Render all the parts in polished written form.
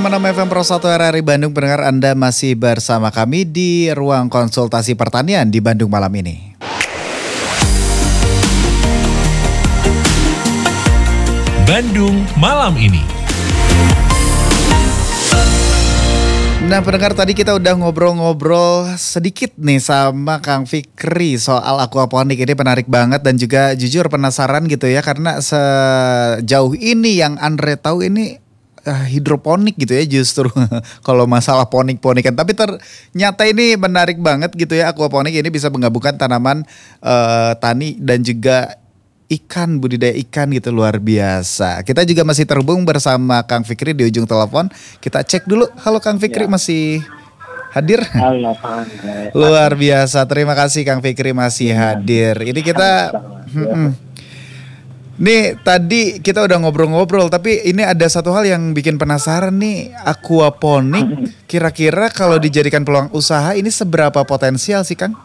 105.6 FM Pro 1 RRI Bandung. Pendengar, Anda masih bersama kami di ruang konsultasi pertanian di Bandung malam ini. Bandung malam ini. Nah pendengar, tadi kita udah ngobrol-ngobrol sedikit nih sama Kang Fikri soal aquaponik. Ini menarik banget dan juga jujur penasaran gitu ya. Karena sejauh ini yang Andre tahu ini hidroponik gitu ya justru kalau masalah ponik-ponikan. Tapi ternyata ini menarik banget gitu ya, aquaponik ini bisa menggabungkan tanaman, tani dan juga ikan, budidaya ikan gitu, luar biasa. Kita juga masih terhubung bersama Kang Fikri di ujung telepon. Kita cek dulu. Halo Kang Fikri, masih hadir? Halo Pak Andre. Luar biasa, terima kasih Kang Fikri masih hadir. Ini kita nih tadi kita udah ngobrol-ngobrol, tapi ini ada satu hal yang bikin penasaran nih. Aquaponik kira-kira kalau dijadikan peluang usaha ini seberapa potensial sih Kang?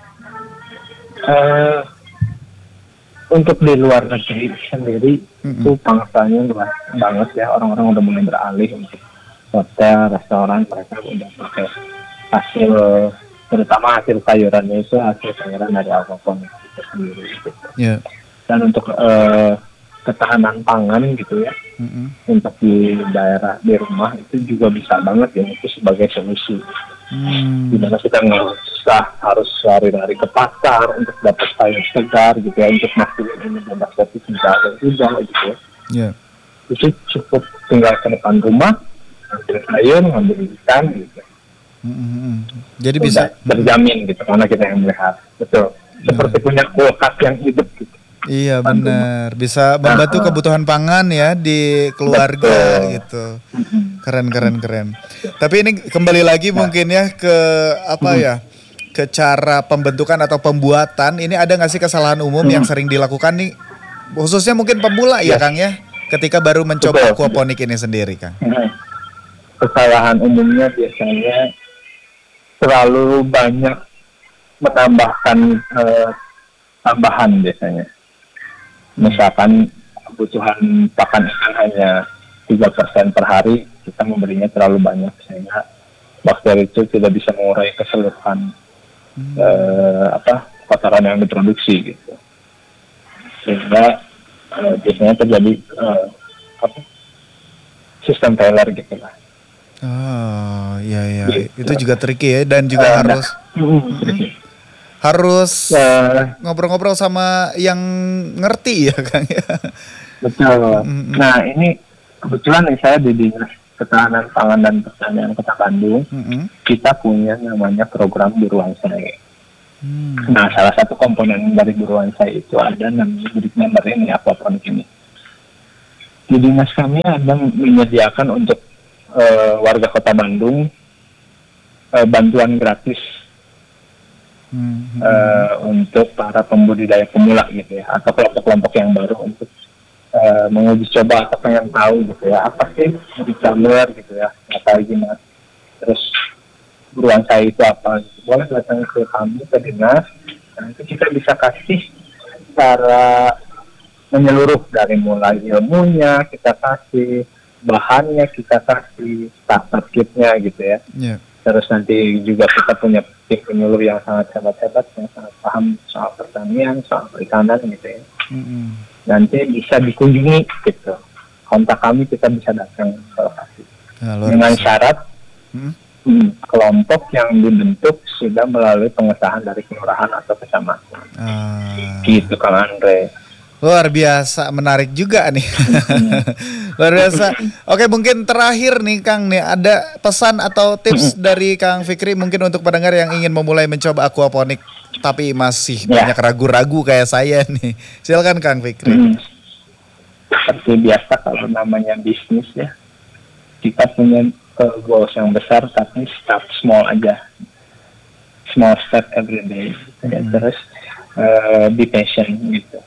Untuk di luar negeri sendiri itu pangsanya luas banget ya. Orang-orang udah mulai beralih untuk hotel, restoran. Mereka udah pakai hasil, terutama hasil sayurannya itu hasil sayuran dari aquaponik itu sendiri gitu. Yeah. Dan untuk ketahanan pangan gitu ya, untuk di daerah, di rumah itu juga bisa banget ya, itu sebagai solusi. Dimana kita nggak usah harus lari-lari ke pasar untuk dapat sayur segar gitu ya, untuk mastiin ini bebas dari senjata juga gitu ya. Yeah. Itu cukup tinggal ke depan rumah, ngambil sayur, ngambil ikan gitu. Jadi bisa terjamin gitu, karena kita yang melihat. Betul. Seperti punya kulkas yang hidup gitu. Iya benar, bisa membantu kebutuhan pangan ya di keluarga. Betul. Gitu. Keren. Tapi ini kembali lagi mungkin ya ke apa ya, ke cara pembentukan atau pembuatan. Ini ada nggak sih kesalahan umum yang sering dilakukan nih, khususnya mungkin pemula ya Kang ya, ketika baru mencoba aquaponik ini sendiri Kang? Kesalahan umumnya biasanya terlalu banyak menambahkan tambahan biasanya. Misalkan kebutuhan pakan ikan hanya 3% per hari, kita memberinya terlalu banyak sehingga bakteri itu tidak bisa mengurai keseluruhan kotoran yang diproduksi gitu. Sehingga biasanya terjadi sistem failure gitu lah. Oh iya. Gitu. Itu juga tricky ya, dan juga harus ngobrol-ngobrol sama yang ngerti ya Kang ya. Betul. Nah ini kebetulan nih saya di Dinas Ketahanan Pangan dan Pertanian Kota Bandung, kita punya namanya program Buruansai. Nah salah satu komponen dari Buruansai itu ada namanya Break Member ini, aquaponik ini. Di dinas kami ada menyediakan untuk warga Kota Bandung bantuan gratis untuk para pembudidaya pemula gitu ya, atau kelompok-kelompok yang baru untuk menguji coba atau pengen tahu gitu ya, apa sih e-commerce gitu ya, atau gimana, terus Buruansai itu apa gitu. Boleh datang ke kami ke dinas, nanti kita bisa kasih cara menyeluruh dari mulai ilmunya, kita kasih bahannya, kita kasih starter kitnya gitu ya. Terus nanti juga kita punya tim penyuluh yang sangat hebat-hebat, yang sangat paham soal pertanian, soal perikanan gitu ya. Nanti bisa dikunjungi gitu. Kontak kami, kita bisa datang ke lokasi. Dengan syarat kelompok yang dibentuk sudah melalui pengesahan dari kelurahan atau kecamatan. Gitu Kang Andre. Luar biasa, menarik juga nih. Luar biasa. Oke, mungkin terakhir nih Kang nih, ada pesan atau tips dari Kang Fikri mungkin untuk pendengar yang ingin memulai mencoba aquaponik tapi masih banyak ragu-ragu kayak saya nih. Silakan Kang Fikri. Seperti biasa kalau namanya bisnis ya, kita punya goals yang besar tapi start small aja. Small step every day. Terus be patient gitu.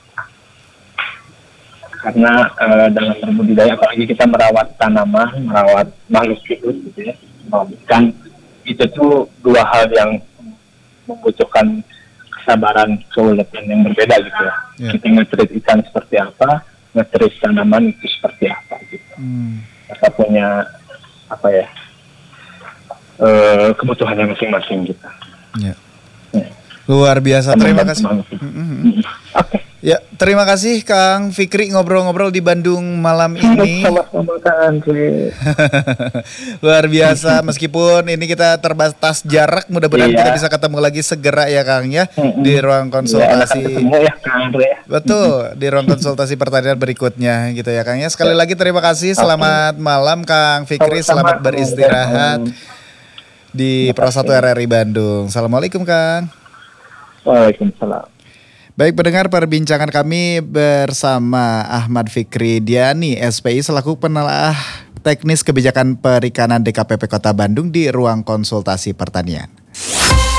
Karena dalam berbudidaya, apalagi kita merawat tanaman, merawat makhluk hidup gitu ya, ikan, itu tuh dua hal yang membutuhkan kesabaran, keuletan yang berbeda gitu ya. Kita nge-treat ikan seperti apa, nge-treat tanaman itu seperti apa gitu. Kita punya apa ya, kebutuhannya masing-masing gitu. Ya. Ya. Luar biasa, terima Membantu kasih. banget sih. Oke. Ya, terima kasih Kang Fikri ngobrol-ngobrol di Bandung malam ini. Sama-sama Kak Andre. Luar biasa, meskipun ini kita terbatas jarak, mudah-mudahan Iya. kita bisa ketemu lagi segera ya Kang ya, di ruang Ya, enak konsultasi. ketemu ya Kak Andre ya. Betul, di ruang konsultasi pertanian berikutnya gitu ya Kang ya. Sekali lagi terima kasih, selamat malam Kang Fikri, Sama-sama, selamat beristirahat Kang. di Pro 1 RRI Bandung. Assalamualaikum Kang. Waalaikumsalam. Baik pendengar, perbincangan kami bersama Ahmad Fikri Diani, SPI selaku penelaah teknis kebijakan perikanan DKPP Kota Bandung di ruang konsultasi pertanian.